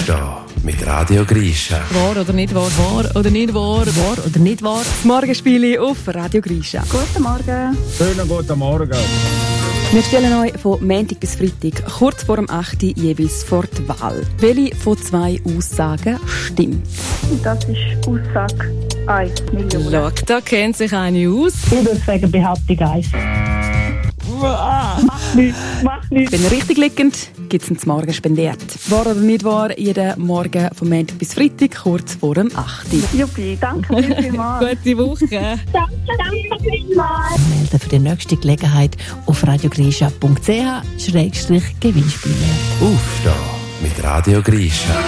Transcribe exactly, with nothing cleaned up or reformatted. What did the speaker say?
Aufstehen mit Radio Grisha. Wahr oder nicht wahr? Wahr oder nicht wahr? Wahr oder nicht wahr? Das Morgenspiel auf Radio Grisha. Guten Morgen. Schönen guten Morgen. Wir stellen euch von Montag bis Freitag kurz vor dem acht Uhr jeweils vor die Wahl. Welche von zwei Aussagen stimmt? Das ist Aussage eins Million. Schau, da kennt sich eine aus. Ich würde sagen Behauptung eins. Mach nichts, mach nichts. Wenn ihr richtig liegend, gibt es einen Morgen spendiert. Wahr oder nicht wahr? Jeden Morgen von Montag bis Freitag kurz vor dem acht Uhr. Juppie, danke vielmals. Gute Woche. Danke, danke vielmals. Melden für die nächste Gelegenheit auf radiogrisha punkt c h Schrägstrich Gewinnspiele. Aufstehen mit Radio Grisha.